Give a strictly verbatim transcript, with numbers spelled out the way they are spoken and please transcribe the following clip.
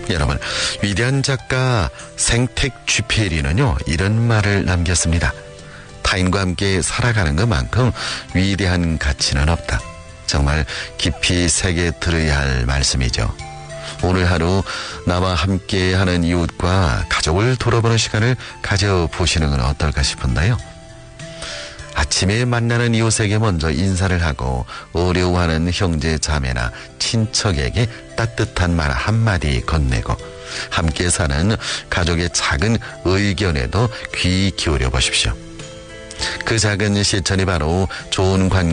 여러분, 위대한 작가 생텍쥐페리는요, 이런 말을 남겼습니다. 타인과 함께 살아가는 것만큼 위대한 가치는 없다. 정말 깊이 새겨 들어야 할 말씀이죠. 오늘 하루 나와 함께하는 이웃과 가족을 돌아보는 시간을 가져보시는 건 어떨까 싶은데요. 아침에 만나는 이웃에게 먼저 인사를 하고 어려워하는 형제 자매나 친척에게 따뜻한 말 한마디 건네고 함께 사는 가족의 작은 의견에도 귀 기울여 보십시오. 그 작은 실천이 바로 좋은 관계